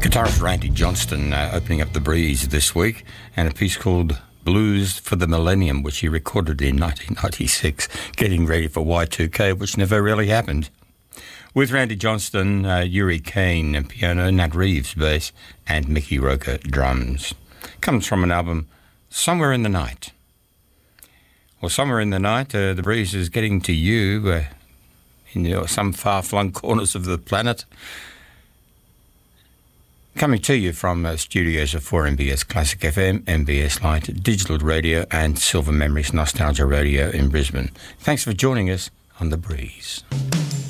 Guitarist Randy Johnston opening up the breeze this week, and a piece called Blues for the Millennium, which he recorded in 1996, getting ready for Y2K, which never really happened. With Randy Johnston, Yuri Kane piano, Nat Reeves bass, and Mickey Roker drums. Comes from an album, Somewhere in the Night. Well, somewhere in the night, the breeze is getting to you in some far-flung corners of the planet. Coming to you from studios of 4MBS Classic FM, MBS Light, Digital Radio, and Silver Memories Nostalgia Radio in Brisbane. Thanks for joining us on The Breeze.